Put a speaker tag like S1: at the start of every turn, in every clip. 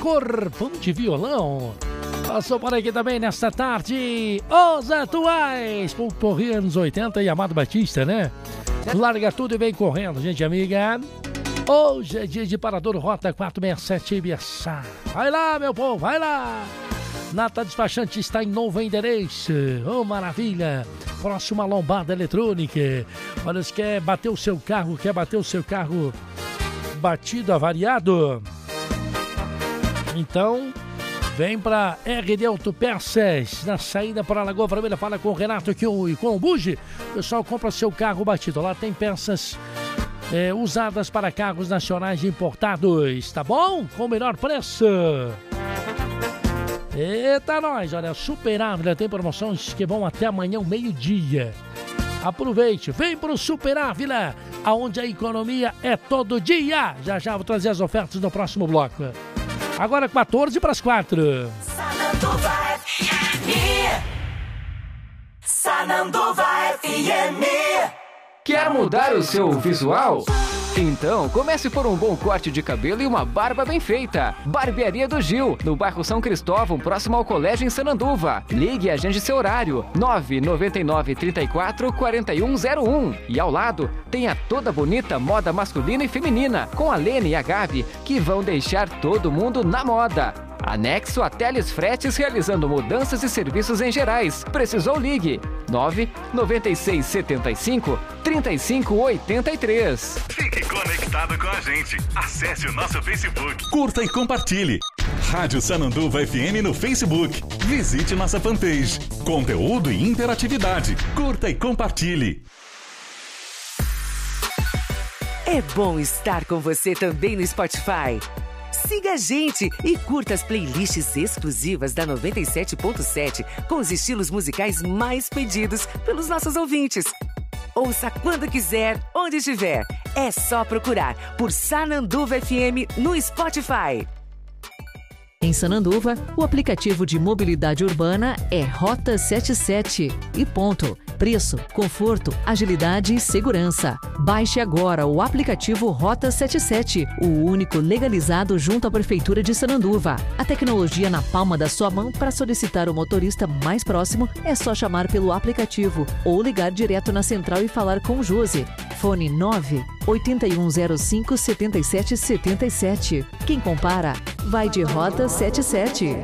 S1: Corpão de Violão. Passou por aqui também nesta tarde Os Atuais, Porri anos 80 e Amado Batista, né? Larga tudo e vem correndo, gente amiga. Hoje é dia de Parador Rota 467 Ibiaçá. Vai lá, meu povo, vai lá. Nata Despachante está em novo endereço. Oh, maravilha. Próxima lombada eletrônica. Olha, você quer bater o seu carro, batido, avariado? Então, vem para RD Autopeças, na saída para a Lagoa Vermelha. Fala com o Renato aqui e com o Bugi. O pessoal compra seu carro batido. Lá tem peças usadas para carros nacionais importados, tá bom? Com o melhor preço. Eita, nós! Olha, Super Ávila tem promoções que vão até amanhã, ao meio-dia. Aproveite, vem pro Super Ávila, aonde a economia é todo dia. Já vou trazer as ofertas no próximo bloco. Agora 14 para as 4.
S2: Sananduva FM. Sananduva FM.
S3: Quer mudar o seu visual? Então, comece por um bom corte de cabelo e uma barba bem feita. Barbearia do Gil, no bairro São Cristóvão, próximo ao colégio em Sananduva. Ligue e agende seu horário, 999 34 4101. E ao lado, tem a toda bonita moda masculina e feminina, com a Lene e a Gabi, que vão deixar todo mundo na moda. Anexo a Teles Fretes, realizando mudanças e serviços em gerais. Precisou, ligue 99675 3583.
S4: Fique conectado com a gente. Acesse o nosso Facebook.
S5: Curta e compartilhe. Rádio Sananduva FM no Facebook. Visite nossa fanpage. Conteúdo e interatividade. Curta e compartilhe.
S6: É bom estar com você também no Spotify. Siga a gente e curta as playlists exclusivas da 97.7 com os estilos musicais mais pedidos pelos nossos ouvintes. Ouça quando quiser, onde estiver. É só procurar por Sananduva FM no Spotify.
S7: Em Sananduva, o aplicativo de mobilidade urbana é Rota 77 e ponto. Preço, conforto, agilidade e segurança. Baixe agora o aplicativo Rota 77, o único legalizado junto à Prefeitura de Sananduva. A tecnologia na palma da sua mão. Para solicitar o motorista mais próximo, é só chamar pelo aplicativo ou ligar direto na central e falar com o Josi. Fone 98105 7777. Quem compara, vai de Rota 77.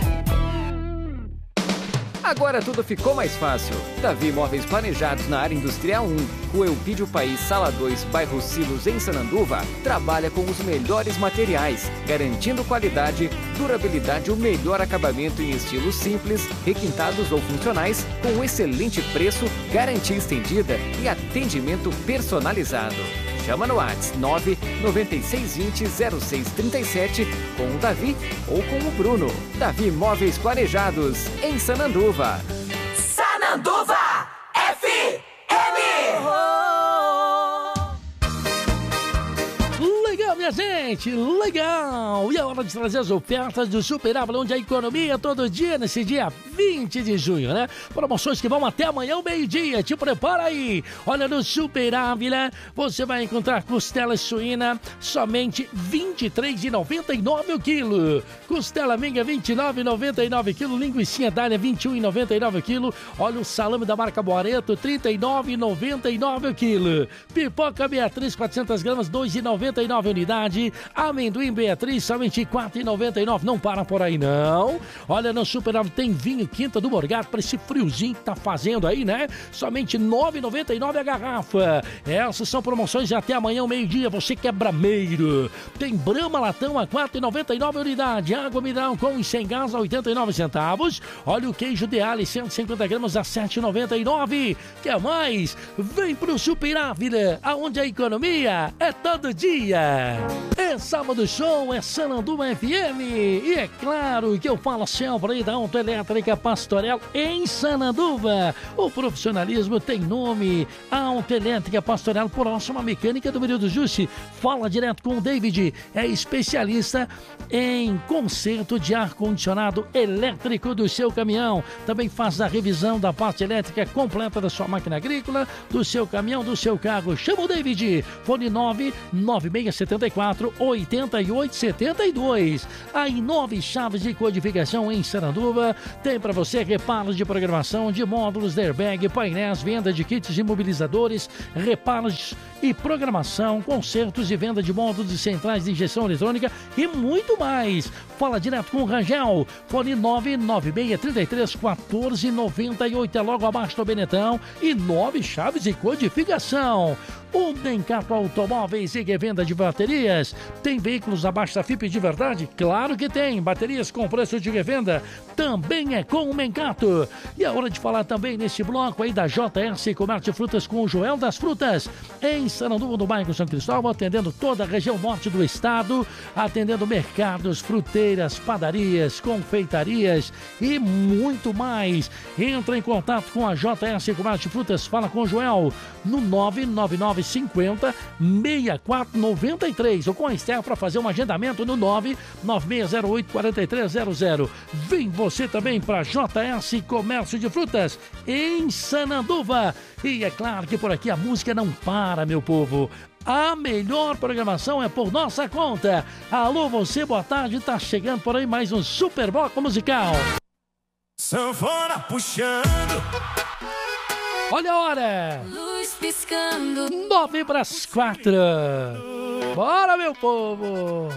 S3: Agora tudo ficou mais fácil. Davi Móveis Planejados na área industrial 1, Rua Eupídio País, Sala 2, bairro Silos, em Sananduva, trabalha com os melhores materiais, garantindo qualidade, durabilidade e o melhor acabamento em estilos simples, requintados ou funcionais, com excelente preço, garantia estendida e atendimento personalizado. Chama no WhatsApp 99620-0637 com o Davi ou com o Bruno. Davi Móveis Planejados, em Sananduva.
S2: Sananduva FM.
S1: Legal, minha gente, legal! E é hora de trazer as ofertas do Super Ávila, onde a economia todo dia, nesse dia 20 de junho, né? Promoções que vão até amanhã, ao meio-dia. Te prepara aí! Olha, no Super Ávila, você vai encontrar costela suína somente R$ 23,99 o quilo. Costela minga, R$ 29,99 o quilo. Linguicinha dália, R$ 21,99 o quilo. Olha o salame da marca Boareto, R$ 39,99 o quilo. Pipoca Beatriz, 400 gramas, R$ 2,99 unidade. Amendoim Beatriz, somente R$ 4,99. Não para por aí, não. Olha, no Super Ávila tem vinho Quinta do Morgado para esse friozinho que tá fazendo aí, né? Somente R$ 9,99 a garrafa. Essas são promoções de até amanhã, ao meio-dia. Você que é brameiro. Tem Brahma Latão a R$ 4,99 unidade. Água mineral com e sem gás a 89 centavos. Olha o queijo de alho, 150 gramas a R$ 7,99. Quer mais? Vem pro Super Ávila, aonde a economia é todo dia. É sábado show, é Sananduva FM. E é claro que eu falo sempre aí da Autoelétrica Pastorel em Sananduva. O profissionalismo tem nome. A Autoelétrica Pastorel, próxima mecânica do Meio do Justi. Fala direto com o David. É especialista em conserto de ar-condicionado elétrico do seu caminhão. Também faz a revisão da parte elétrica completa da sua máquina agrícola, do seu caminhão, do seu carro. Chama o David. Fone 99674 34 88 72. A Inove Chaves de Codificação em Sananduva tem para você reparos de programação de módulos de airbag, painéis, venda de kits imobilizadores, reparos e programação, consertos e venda de módulos de centrais de injeção eletrônica e muito mais. Fala direto com o Rangel, fone 996331498, é logo abaixo do Benetão. E Inove Chaves e Codificação. O Mencato Automóveis e revenda de baterias. Tem veículos abaixo da FIP de verdade? Claro que tem. Baterias com preço de revenda também é com o Mencato. E é hora de falar também nesse bloco aí da JS Comércio de Frutas com o Joel das Frutas. Em Sananduva, no bairro São Cristóvão, atendendo toda a região norte do estado, atendendo mercados, fruteiras, padarias, confeitarias e muito mais. Entra em contato com a JS Comércio de Frutas. Fala com o Joel no 99950-6493 ou com a Esther para fazer um agendamento no 99608-4300. Vem você também para JS Comércio de Frutas em Sananduva. E é claro que por aqui a música não para, meu povo. A melhor programação é por nossa conta. Alô, você, boa tarde. Tá chegando por aí mais um super bloco musical.
S8: Sanfona puxando.
S1: Olha a hora.
S9: Luz piscando.
S1: 9 para as 4. Bora, meu povo.